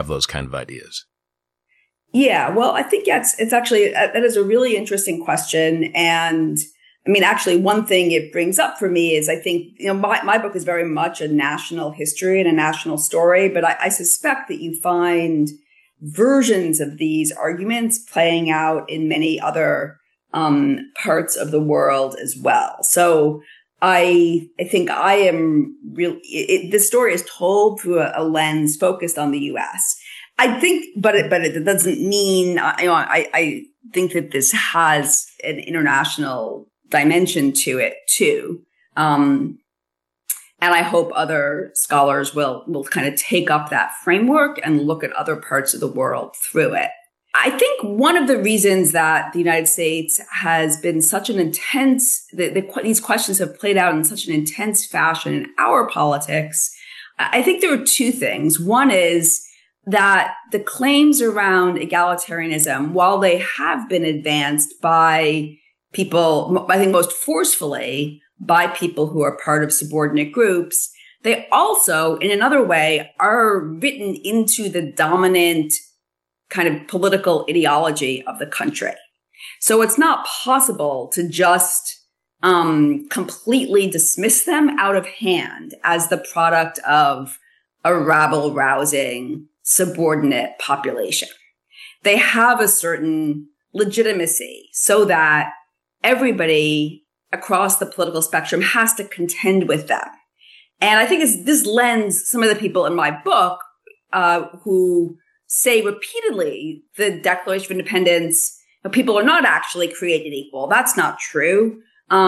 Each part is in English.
those kind of ideas? Yeah, well, I think it's actually, that is a really interesting question. And I mean, actually, one thing it brings up for me is I think, my book is very much a national history and a national story, but I suspect that you find versions of these arguments playing out in many other parts of the world as well. So I think I am really, this story is told through a lens focused on the U.S. I think, but it doesn't mean, I think that this has an international dimension to it too. And I hope other scholars will kind of take up that framework and look at other parts of the world through it. I think one of the reasons that the United States has been such an intense, these questions have played out in such an intense fashion in our politics, I think there are two things. One is that the claims around egalitarianism, while they have been advanced by people, I think most forcefully by people who are part of subordinate groups, they also, in another way, are written into the dominant kind of political ideology of the country. So it's not possible to just completely dismiss them out of hand as the product of a rabble-rousing subordinate population. They have a certain legitimacy so that everybody across the political spectrum has to contend with them. And I think it's this lens, some of the people in my book who say repeatedly the Declaration of Independence, people are not actually created equal. That's not true.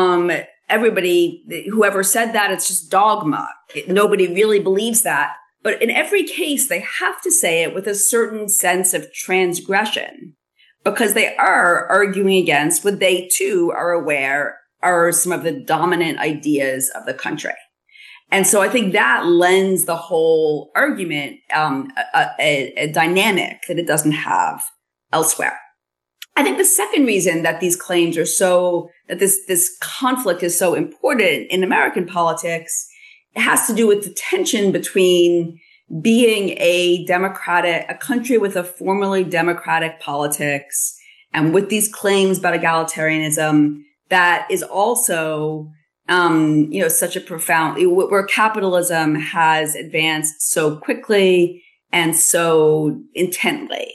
Everybody, whoever said that, it's just dogma. Nobody really believes that. But in every case, they have to say it with a certain sense of transgression because they are arguing against what they too are aware are some of the dominant ideas of the country. And so I think that lends the whole argument a dynamic that it doesn't have elsewhere. I think the second reason that these claims are that this conflict is so important in American politics, it has to do with the tension between being a country with a formally democratic politics and with these claims about egalitarianism that is also such a profound, where capitalism has advanced so quickly and so intently.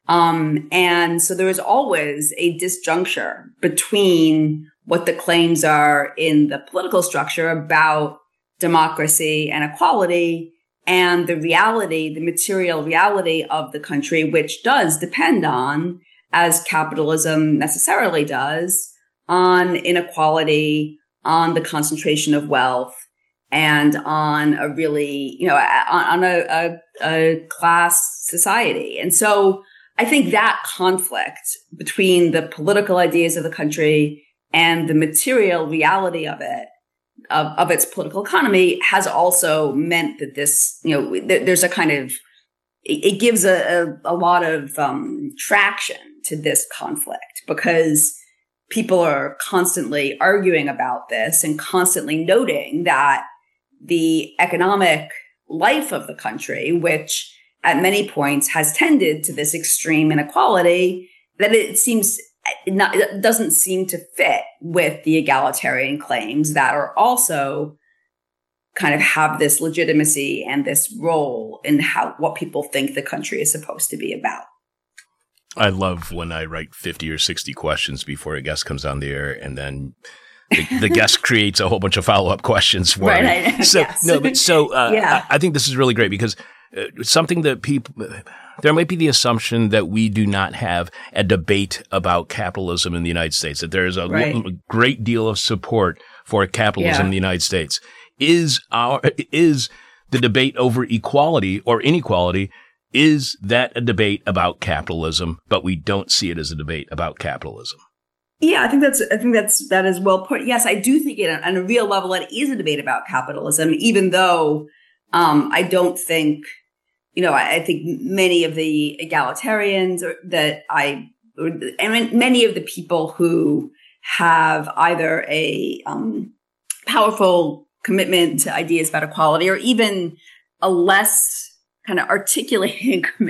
And so there is always a disjuncture between what the claims are in the political structure about democracy and equality and the reality, the material reality of the country, which does depend on, as capitalism necessarily does, on inequality, on the concentration of wealth, and on a really, on a class society. And so I think that conflict between the political ideas of the country and the material reality of it, of its political economy, has also meant that this, there's a kind of, it gives a lot of traction to this conflict because people are constantly arguing about this and constantly noting that the economic life of the country, which at many points has tended to this extreme inequality, that it doesn't seem to fit with the egalitarian claims that are also kind of have this legitimacy and this role in what people think the country is supposed to be about. I love when I write 50 or 60 questions before a guest comes on the air and then the guest creates a whole bunch of follow-up questions for me. I think this is really great because something that there might be the assumption that we do not have a debate about capitalism in the United States, that there is a great deal of support for capitalism in the United States. Is the debate over equality or inequality, is that a debate about capitalism, but we don't see it as a debate about capitalism? Yeah, I think that is well put. Yes, I do think on a real level, it is a debate about capitalism, even though I don't think, I think many of the egalitarians many of the people who have either a powerful commitment to ideas about equality or even a less kind of articulated